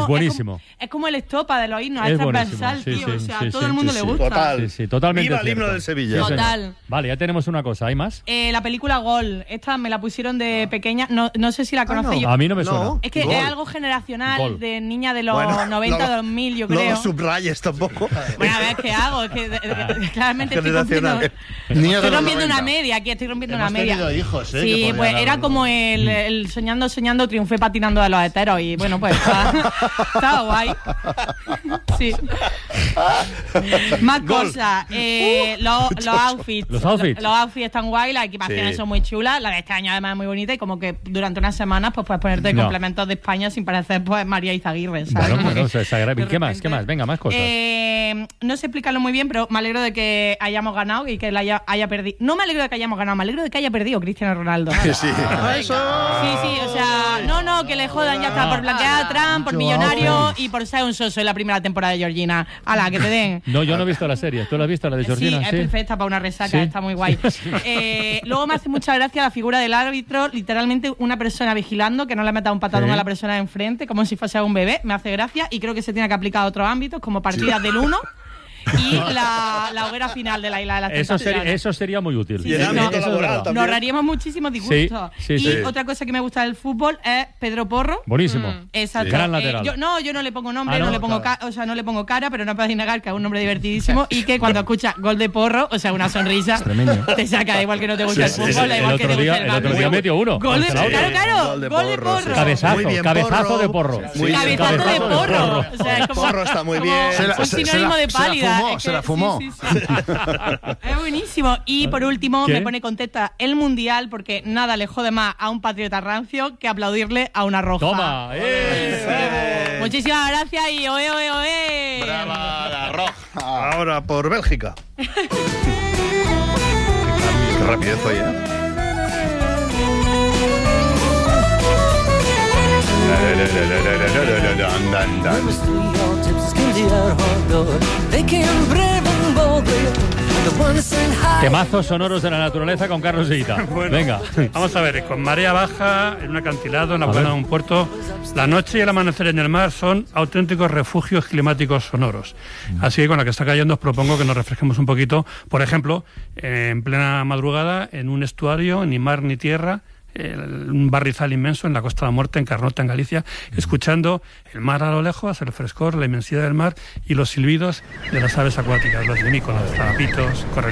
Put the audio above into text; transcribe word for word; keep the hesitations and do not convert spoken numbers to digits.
buenísimo. Es como, es como el estopa de los himnos, es, Es transversal, buenísimo, sí, tío. sí, o sea, sí, a todo sí, el mundo sí, le sí. gusta. Total. Sí, sí, totalmente Viva el cierto. himno del Sevilla. Sí, señor. Total. Vale, ya tenemos una cosa. ¿Hay más? Eh, la película Gol, esta me la pusieron de pequeña, no, no sé si la conocéis. no. Yo- A mí no me No. suena. Es que Gol. es algo generacional Gol. de niña de los Bueno, noventa, no- dos mil, yo No creo. lo subrayes tampoco. Bueno, a ver, ¿qué hago? Es que de- de- claramente estoy rompiendo, Generacional. Niños de estoy los rompiendo una noventa. media aquí, estoy rompiendo Hemos una media. tenido hijos, ¿eh? que Sí, podrían pues dar era un- como el, el soñando, soñando, triunfé patinando de los heteros y bueno, pues está, está guay. Sí. Más Gol. cosas. Eh, los, los outfits. Los outfits. Los outfits están guay, las equipaciones Sí. son muy chulas. La de este año además es muy bonita y como que durante unas semanas pues puedes ponerte No. complementos de España sin parecer pues María Izaguirre, ¿sabes? Bueno, Como bueno, que se desagrada. de ¿Qué más? repente- ¿Qué más? Venga, más cosas. Eh, no sé explicarlo muy bien, pero me alegro de que hayamos ganado y que él haya, haya perdido. No me alegro de que hayamos ganado, me alegro de que haya perdido Cristiano Ronaldo. Sí. Sí, sí, o sea, no, no, que le jodan ya está por blanquear a Trump, por millonario y por ser un soso en la primera temporada de Georgina. Ala, que te den. No, yo no he visto la serie. ¿Tú la has visto, la de Georgina? Sí, es perfecta para una resaca, Sí. está muy guay. Eh, luego me hace mucha gracia la figura del árbitro, literalmente una persona vigilando, que no le meta un patadón Sí. a la persona de enfrente, como si fuese un bebé, me hace gracia y creo que se tiene que aplicar a otros ámbitos, como partidas del uno y la, la hoguera final de la Isla de las Eso sería, Tentaciones. eso sería muy útil. Sí, Y el sí, ámbito no. laboral verdad. también. Nos ahorraríamos muchísimos disgustos. Sí, sí, y sí. otra cosa que me gusta del fútbol es Pedro Porro. Buenísimo. Exacto. Gran Eh, lateral. yo, no, yo no le pongo nombre, Ah, ¿no? no, le pongo ca- o sea, no le pongo cara, pero no podéis negar que es un nombre divertidísimo y que cuando escuchas gol de Porro, o sea, una sonrisa, Tremendo. te saca, da igual que no te guste Sí, el sí, fútbol, sí. da El igual que otro te día- guste el otro día Barça. metió uno. Gol de, Contra la claro, otra. claro, Gol de gol de Porro, Porro. sí. Cabezazo, Muy bien, cabezazo Porro. de Porro. Muy bien. Cabezazo de Cabezazo de Porro. Porro. O sea, es como, Porro está muy como bien. Se la- un se- se sinónimo la- de se la pálida. fumó, Es se que- la fumó. sí, sí, sí. Es buenísimo. Y por último, ¿Qué? me pone contenta el Mundial porque nada le jode más a un patriota rancio que aplaudirle a una roja. Toma. ¡Eh! Muchísimas gracias y oe, oe, oe. Brava la roja. Ahora por Bélgica. Qué rapidez hoy, ¿eh? Temazos sonoros de la naturaleza con Carlos Higuita. Bueno, Venga. Vamos a ver, con marea baja, en un acantilado, en la A buena ver. de un puerto, la noche y el amanecer en el mar son auténticos refugios climáticos sonoros. Así que con la que está cayendo os propongo que nos refresquemos un poquito. Por ejemplo, en plena madrugada, en un estuario, ni mar ni tierra, el- un barrizal inmenso en la Costa de la Muerte, en Carnota, en Galicia, escuchando el mar a lo lejos, el frescor, la inmensidad del mar y los silbidos de las aves acuáticas, los vinícolas, zarapitos, correcaminos.